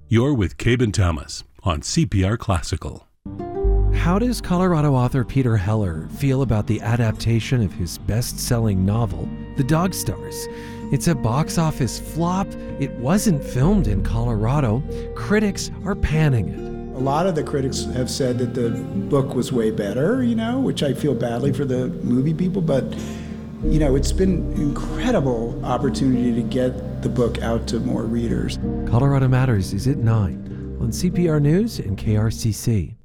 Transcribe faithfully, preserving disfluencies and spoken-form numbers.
You're with Cabin Thomas on C P R Classical. How does Colorado author Peter Heller feel about the adaptation of his best-selling novel, The Dog Stars? It's a box office flop. It wasn't filmed in Colorado. Critics are panning it. A lot of the critics have said that the book was way better, you know, which I feel badly for the movie people, but, you know, it's been an incredible opportunity to get the book out to more readers. Colorado Matters is at nine on C P R News and K R C C.